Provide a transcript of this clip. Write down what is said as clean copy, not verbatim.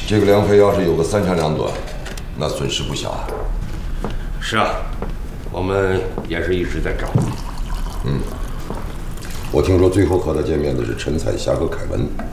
这个梁飞要是有个3长2短，那损失不小啊。 是啊，我们也是一直在找。 我听说最后和他见面的是陈彩霞和凯文。